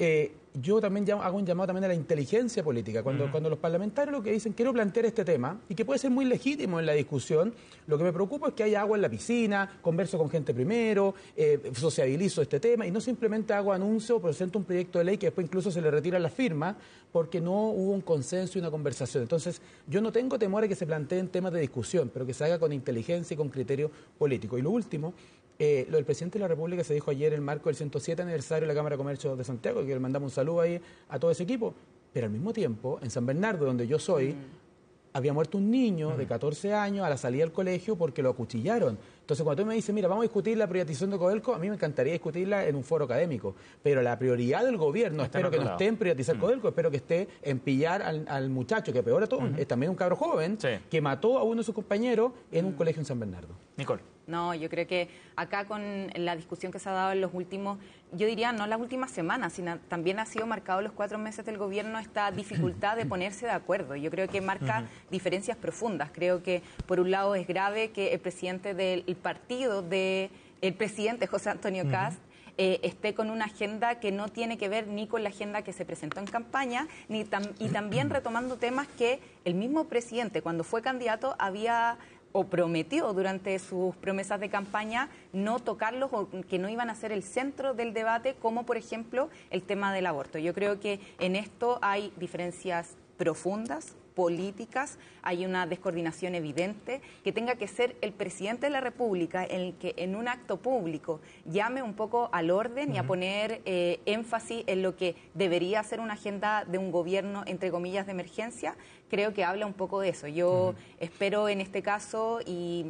Yo también hago un llamado también a la inteligencia política. Cuando los parlamentarios lo que dicen, quiero plantear este tema, y que puede ser muy legítimo en la discusión, lo que me preocupa es que haya agua en la piscina, converso con gente primero, sociabilizo este tema, y no simplemente hago anuncio, presento un proyecto de ley que después incluso se le retiran las firmas, porque no hubo un consenso y una conversación. Entonces, yo no tengo temor a que se planteen temas de discusión, pero que se haga con inteligencia y con criterio político. Y lo último, lo del presidente de la República se dijo ayer en el marco del 107 aniversario de la Cámara de Comercio de Santiago, que le mandamos un saludo ahí a todo ese equipo, pero al mismo tiempo, en San Bernardo, donde yo soy, había muerto un niño de 14 años a la salida del colegio porque lo acuchillaron. Entonces, cuando tú me dices, mira, vamos a discutir la privatización de Codelco, a mí me encantaría discutirla en un foro académico, pero la prioridad del gobierno, espero que no esté en privatizar Codelco, espero que esté en pillar al muchacho, que peor a todo, es también un cabro joven, que mató a uno de sus compañeros en un colegio en San Bernardo. Nicole. No, yo creo que acá con la discusión que se ha dado en los últimos, yo diría no las últimas semanas, sino también ha sido marcado los 4 meses del gobierno esta dificultad de ponerse de acuerdo. Yo creo que marca diferencias profundas. Creo que por un lado es grave que el presidente del partido el presidente José Antonio Kast esté con una agenda que no tiene que ver ni con la agenda que se presentó en campaña, y también retomando temas que el mismo presidente, cuando fue candidato, había o prometió durante sus promesas de campaña no tocarlos o que no iban a ser el centro del debate, como por ejemplo el tema del aborto. Yo creo que en esto hay diferencias profundas, políticas, hay una descoordinación evidente, que tenga que ser el presidente de la República el que en un acto público llame un poco al orden y a poner énfasis en lo que debería ser una agenda de un gobierno, entre comillas, de emergencia. Creo que habla un poco de eso. Yo espero en este caso, y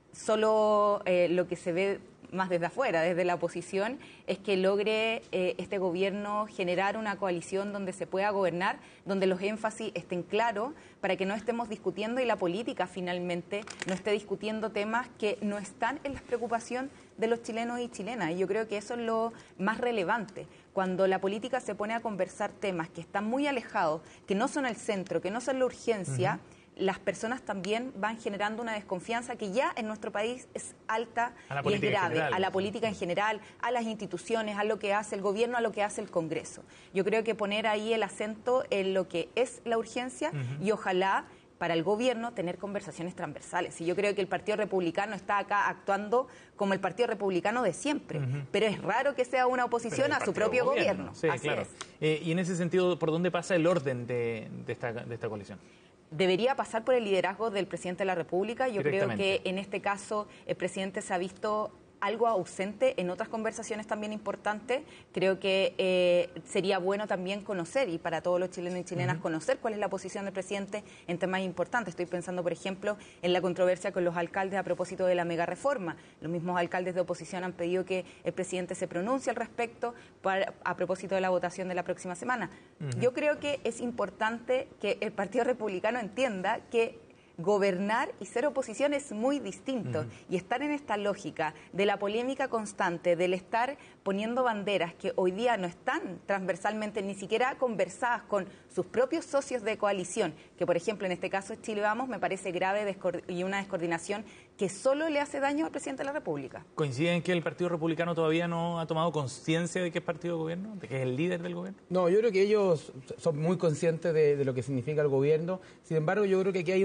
solo lo que se ve más desde afuera, desde la oposición, es que logre este gobierno generar una coalición donde se pueda gobernar, donde los énfasis estén claros, para que no estemos discutiendo y la política finalmente no esté discutiendo temas que no están en la preocupación de los chilenos y chilenas. Y yo creo que eso es lo más relevante. Cuando la política se pone a conversar temas que están muy alejados, que no son el centro, que no son la urgencia, las personas también van generando una desconfianza que ya en nuestro país es alta y es grave, a la política en general, a las instituciones, a lo que hace el gobierno, a lo que hace el Congreso. Yo creo que poner ahí el acento en lo que es la urgencia y ojalá para el gobierno tener conversaciones transversales. Y yo creo que el Partido Republicano está acá actuando como el Partido Republicano de siempre, pero es raro que sea una oposición a su propio gobierno. Sí, así claro. es. Y en ese sentido, ¿por dónde pasa el orden de esta coalición? Debería pasar por el liderazgo del presidente de la República. Yo creo que en este caso el presidente se ha visto algo ausente en otras conversaciones también importantes. Creo que sería bueno también conocer, y para todos los chilenos y chilenas, conocer cuál es la posición del presidente en temas importantes. Estoy pensando, por ejemplo, en la controversia con los alcaldes a propósito de la mega reforma. Los mismos alcaldes de oposición han pedido que el presidente se pronuncie al respecto a propósito de la votación de la próxima semana. Yo creo que es importante que el Partido Republicano entienda que gobernar y ser oposición es muy distinto, y estar en esta lógica de la polémica constante, del estar poniendo banderas que hoy día no están transversalmente ni siquiera conversadas con sus propios socios de coalición, que por ejemplo en este caso es Chile Vamos, me parece grave y una descoordinación que solo le hace daño al presidente de la República. ¿Coinciden que el Partido Republicano todavía no ha tomado conciencia de que es partido de gobierno, de que es el líder del gobierno? No, yo creo que ellos son muy conscientes de lo que significa el gobierno. Sin embargo, yo creo que aquí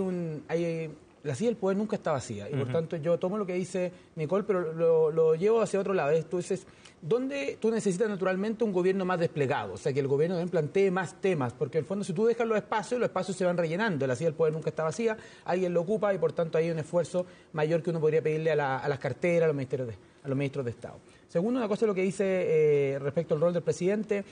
la silla del poder nunca está vacía, y por tanto yo tomo lo que dice Nicole, pero lo llevo hacia otro lado. Tú dices, ¿dónde tú necesitas naturalmente un gobierno más desplegado? O sea, que el gobierno también plantee más temas, porque en el fondo si tú dejas los espacios se van rellenando. La silla del poder nunca está vacía, alguien lo ocupa, y por tanto hay un esfuerzo mayor que uno podría pedirle a las carteras, a los ministros de Estado. Segundo, una cosa es lo que dice respecto al rol del presidente.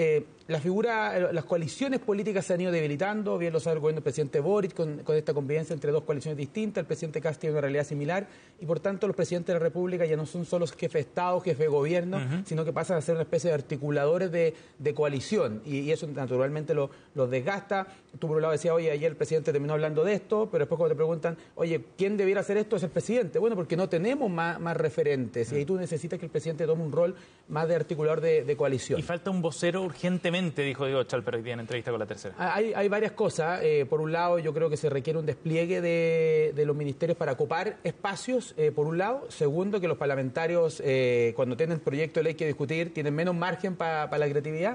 Las coaliciones políticas se han ido debilitando, bien lo sabe el gobierno del presidente Boric, con esta convivencia entre dos coaliciones distintas. El presidente Kast tiene una realidad similar, y por tanto los presidentes de la República ya no son solo jefes de Estado, jefes de gobierno, sino que pasan a ser una especie de articuladores de coalición, y eso naturalmente los desgasta. Tú por un lado decías, oye, ayer el presidente terminó hablando de esto, pero después cuando te preguntan, oye, ¿quién debiera hacer esto? Es el presidente. Bueno, porque no tenemos más referentes, y ahí tú necesitas que el presidente tome un rol más de articulador de coalición. Y falta un vocero urgentemente, dijo Diego Chalper hoy día en entrevista con La Tercera. Hay varias cosas. Por un lado, yo creo que se requiere un despliegue de los ministerios para ocupar espacios, por un lado. Segundo, que los parlamentarios, cuando tienen proyecto de ley que discutir, tienen menos margen para la creatividad.